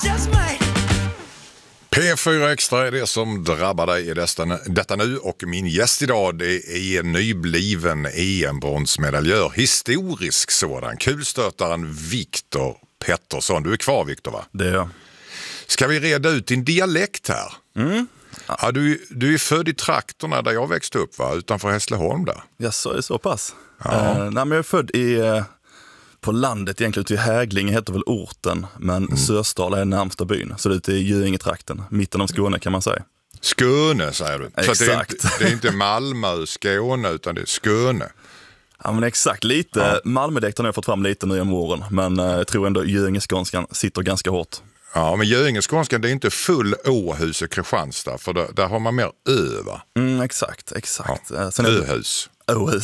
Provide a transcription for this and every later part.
Just might. P4 Extra är det som drabbar dig i detta nu, och min gäst idag, det är nybliven EM-bronsmedaljör, historisk sådan, kulstötaren Viktor Pettersson. Du är kvar, Viktor, va? Det är jag. Ska vi reda ut din dialekt här? Ja, du är född i trakterna där jag växte upp, va? Utanför Hässleholm där. Ja, så är det så pass. Ja. Nej, men jag är född på landet egentligen, till Häglinge heter väl orten, men Sösdala är närmsta byn. Så det är ute i Göinge-trakten, mitten av Skåne kan man säga. Skåne säger du. Exakt. Så det är inte Malmö, Skåne, utan det är Skåne. Ja, men exakt, lite. Ja. Malmödialekten har jag fått fram lite nu om åren, men jag tror ändå Göinge-skånskan sitter ganska hårt. Ja, men Göinge-skånskan, det är inte full Åhus och Kristianstad, för där har man mer öva. Exakt. Ja. Sen Åhus. Åhus.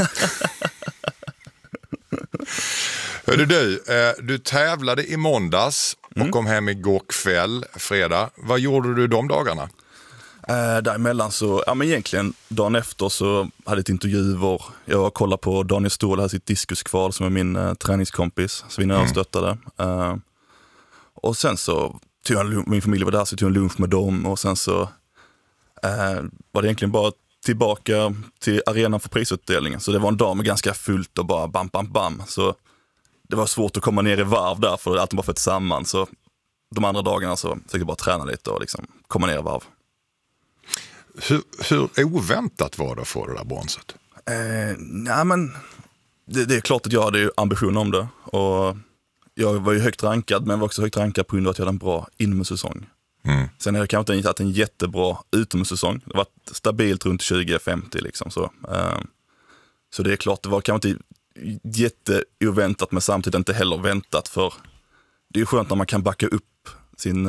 Hörde du tävlade i måndags och kom hem igår kväll, fredag. Vad gjorde du de dagarna? Däremellan så, ja men egentligen dagen efter så hade jag ett intervjuer. Jag kollade på Daniel Ståhl, här sitt diskuskval som är min träningskompis, så vi stöttade. Och sen så tog jag, min familj var där, så tog jag en lunch med dem, och sen så var det egentligen bara tillbaka till arenan för prisutdelningen. Så det var en dag med ganska fullt och bara bam. Så det var svårt att komma ner i varv där, för allt bara fått samman. Så de andra dagarna så fick jag bara träna lite och liksom komma ner i varv. Hur oväntat var det att få det där bronset? Nej, men det är klart att jag hade ju ambition om det. Och jag var ju högt rankad, men var också högt rankad på grund av att jag hade en bra inomhussäsong. Sen har jag kanske inte haft en jättebra utomhussäsong. Det var stabilt runt 20-50 liksom så. Så det är klart, det var kanske inte jätteoväntat, men samtidigt inte heller väntat, för det är ju skönt när man kan backa upp sin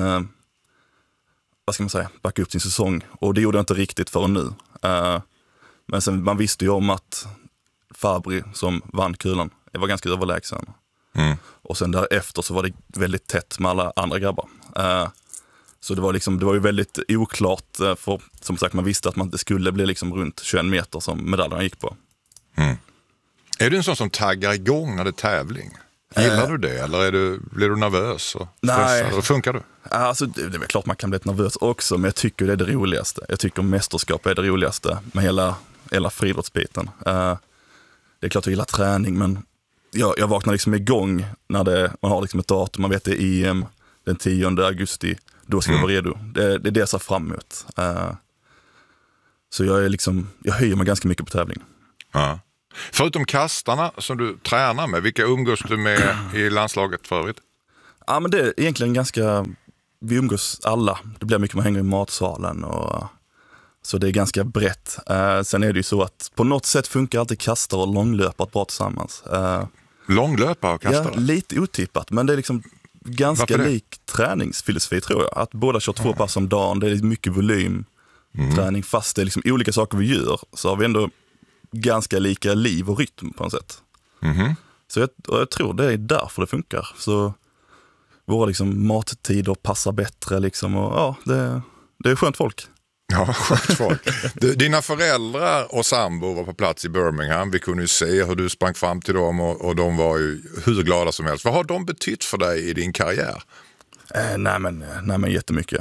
backa upp sin säsong, och det gjorde jag inte riktigt förrän nu. Men sen, man visste ju om att Fabri som vann kulan, det var ganska överlägsen. Och sen därefter så var det väldigt tätt med alla andra grabbar. Så det var ju väldigt oklart, för som sagt man visste att det skulle bli liksom runt 21 meter som medaljerna gick på. Är du en sån som taggar igång när det är tävling? Gillar du det, eller blir du nervös och stressad? Nej. Funkar du? Alltså, det är väl klart man kan bli nervös också, men jag tycker det är det roligaste. Jag tycker mästerskap är det roligaste med hela friidrottsbiten. Det är klart jag gillar träning, men jag vaknar liksom igång när man har liksom ett datum, man vet det är EM den 10 augusti, då ska jag vara redo. Det är det jag ser fram emot. Så jag höjer mig ganska mycket på tävling. Ja. Förutom kastarna som du tränar med, vilka umgås du med i landslaget förut? Ja, men det är egentligen vi umgås alla. Det blir mycket man hänger i matsalen, och så det är ganska brett. Sen är det ju så att på något sätt funkar alltid kastare och långlöpare bra tillsammans. Långlöpare och kastare? Ja, lite otippat, men det är liksom ganska lik träningsfilosofi, tror jag. Att båda kör 2 pass om dagen, det är mycket volym träning, fast det är liksom olika saker vi gör, så har vi ändå ganska lika liv och rytm på något sätt. Så jag tror det är därför det funkar. Så våra liksom mattider passar bättre liksom, och ja, det är skönt folk. Ja, skönt folk. Dina föräldrar och sambo var på plats i Birmingham. Vi kunde ju se hur du sprang fram till dem, och de var ju hur glada som helst. Vad har de betytt för dig i din karriär? Nej men jättemycket.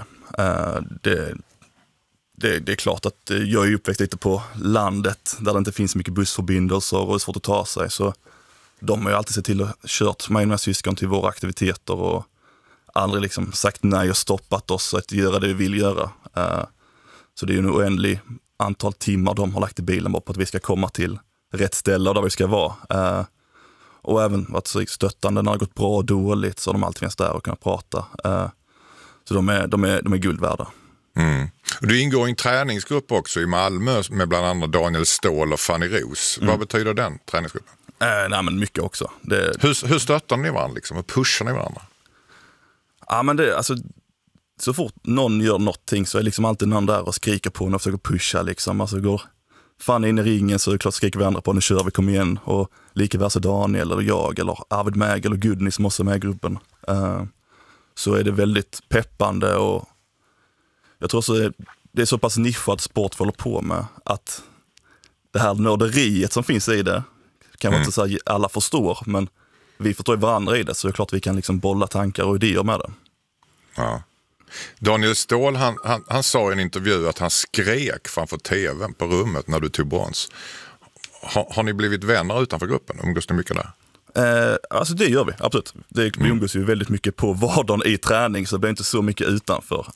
Det är klart att jag är uppväxt lite på landet där det inte finns mycket bussförbindelser och det är svårt att ta sig, så de har ju alltid sett till att kört mig och mina syskon till våra aktiviteter och aldrig liksom sagt nej och stoppat oss att göra det vi vill göra. Så det är ju en oändlig antal timmar de har lagt i bilen bara på att vi ska komma till rätt ställe och där vi ska vara. Och även varit så stöttande när det har gått bra och dåligt, så har de alltid finns där och kunnat prata. Så de är guld värda. Du ingår i en träningsgrupp också i Malmö med bland annat Daniel Ståhl och Fanny Ros. Vad betyder den träningsgruppen? Nej, men mycket också. Hur stöttar ni varandra liksom? Hur pushar ni varandra? Ja, men så fort någon gör någonting så är liksom alltid någon där och skriker på och försöker pusha liksom. Alltså går Fanny in i ringen så är det klart skriker vi andra på, nu kör vi, kom igen. Och lika värse Daniel eller jag eller Arvid Mägel och Gudni som också är med i gruppen. Så är det väldigt peppande, och jag tror så det är så pass nischad sport vi håller på med att det här nörderiet som finns i det kan man inte säga alla förstår, men vi förstår varandra i det, så det är klart vi kan liksom bolla tankar och idéer med det. Ja. Daniel Ståhl, han sa i en intervju att han skrek framför tvn på rummet när du tog brons. Har ni blivit vänner utanför gruppen? Umgås ni mycket där? Alltså det gör vi, absolut. Vi umgås ju väldigt mycket på vardagen i träning, så det blir inte så mycket utanför.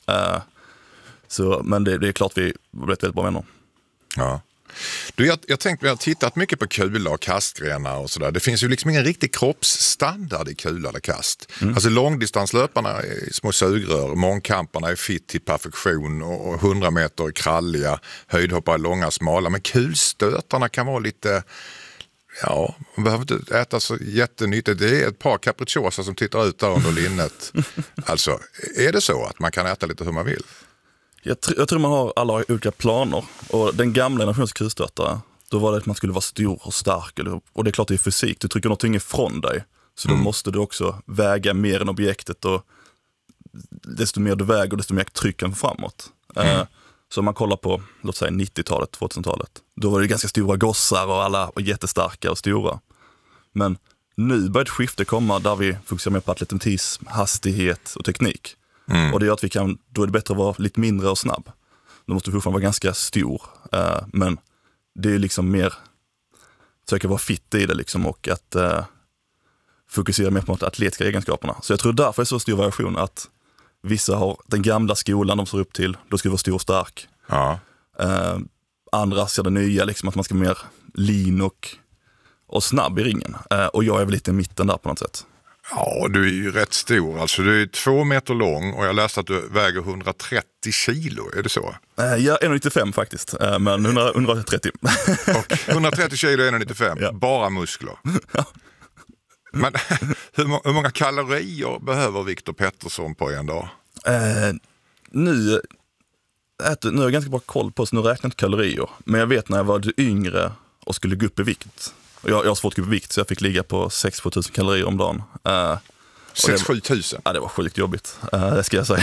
Men det är klart vi har blivit väldigt bra vänner. Ja. Du, jag tänkte, vi har tittat mycket på kula och kastgrenar och sådär. Det finns ju liksom ingen riktig kroppsstandard i kulade kast. Alltså långdistanslöparna är små sugrör, mångkamparna är fit till perfektion och 100 meter är kralliga, höjdhoppare är långa, smala. Men kulstötarna kan vara lite, ja, man behöver inte äta så jättenyttigt. Det är ett par capricciosa som tittar ut där under linnet. Alltså, är det så att man kan äta lite hur man vill? Jag tror man har alla olika planer. Och den gamla generationens kulstötare, då var det att man skulle vara stor och stark. Och det är klart det är fysik, du trycker någonting ifrån dig. Så då måste du också väga mer än objektet. Och desto mer du väger, desto mer trycken framåt. Så om man kollar på, låt säga 90-talet, 2000-talet. Då var det ganska stora gossar och alla var jättestarka och stora. Men nu börjar ett skifte komma där vi fokuserar mer på atletism, hastighet och teknik. Och det gör att då är det bättre att vara lite mindre och snabb. Då måste du fortfarande vara ganska stor. Men det är liksom mer försöka vara fit i det liksom, och att fokusera mer på de atletiska egenskaperna. Så jag tror därför är det så stor variation att vissa har den gamla skolan de ser upp till, då ska du vara stor och stark. Ja. Andra ser det nya, liksom, att man ska vara mer lean och snabb i ringen. Och jag är väl lite i mitten där på något sätt. Ja, du är ju rätt stor. Alltså, du är 2 meter lång och jag läste att du väger 130 kilo. Är det så? Ja, 1,95 faktiskt. Men 130. Och 130 kilo, 1,95. Ja. Bara muskler. Ja. Men hur många kalorier behöver Viktor Pettersson på en dag? Nu har jag ganska bra koll på, så nu räknar jag inte kalorier. Men jag vet när jag var yngre och skulle gå upp i vikt. Jag har svårt att gå upp i vikt, så jag fick ligga på 6-7 tusen kalorier om dagen. 6-7 tusen? Ja, det var sjukt jobbigt, det ska jag säga.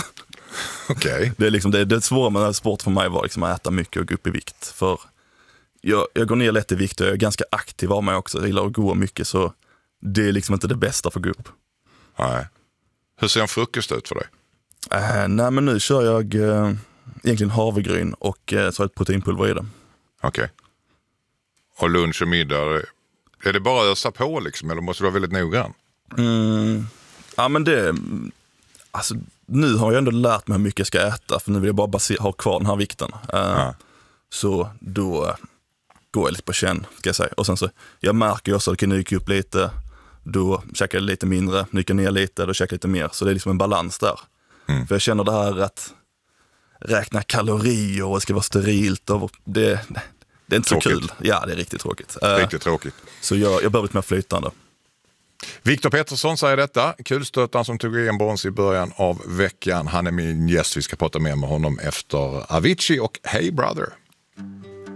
Okej. Det är liksom det svåra med sport för mig var liksom att äta mycket och gå upp i vikt. För jag går ner lätt i vikt och jag är ganska aktiv av mig också. Jag gillar att gå mycket, så det är liksom inte det bästa för att gå upp. Nej. Hur ser en frukost ut för dig? Nej, men nu kör jag egentligen havregryn och så har ett proteinpulver i det. Okej. Och lunch och middag, är det bara att ösa på liksom, eller måste du vara väldigt noggrann? Ja, men alltså, nu har jag ändå lärt mig hur mycket jag ska äta, för nu vill jag bara ha kvar den här vikten. Så då går jag lite på känn, ska jag säga. Och sen så, jag märker också att jag kan nyka upp lite, då käkar jag lite mindre, nyka ner lite, då käkar jag lite mer. Så det är liksom en balans där. För jag känner det här att räkna kalorier och det ska vara sterilt, och det är inte tråkigt. Så kul. Ja, det är riktigt tråkigt. Riktigt tråkigt. Så jag behöver lite mer flytande. Viktor Pettersson säger detta. Kulstötaren som tog EM-brons i början av veckan. Han är min gäst. Vi ska prata mer med honom efter Avicii och Hey Brother.